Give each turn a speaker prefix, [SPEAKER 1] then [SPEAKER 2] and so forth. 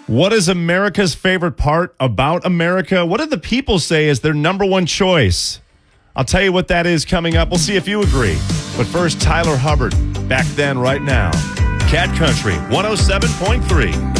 [SPEAKER 1] What is America's favorite part about America? What do the people say is their number one choice? I'll tell you what that is coming up. We'll see if you agree. But first, Tyler Hubbard. Back then, right now. Cat Country 107.3.